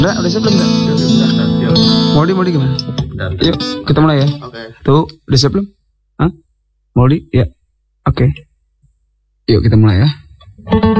Udah siap belum? Mau di gimana? Yuk, kita mulai ya. Oke. Tuh, udah siap belum? Hah? Mau di? Ya. Oke. Yuk, kita mulai ya.